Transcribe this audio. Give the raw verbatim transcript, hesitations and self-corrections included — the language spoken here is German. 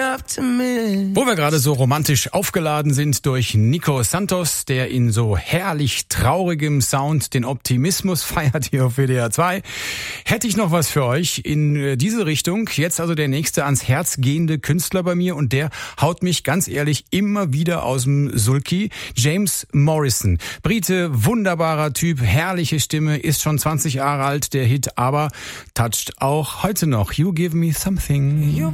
up to me. Wo wir gerade so romantisch aufgeladen sind durch Nico Santos, der in so herrlich traurigem Sound den Optimismus feiert hier auf W D R zwei, hätte ich noch was für euch in diese Richtung. Jetzt also der nächste ans Herz gehende Künstler bei mir und der haut mich ganz ehrlich immer wieder aus dem Sulki. James Morrison, Brite, wunderbarer Typ, herrliche Stimme, ist schon zwanzig Jahre alt, der Hit, aber toucht auch heute noch. You give me something.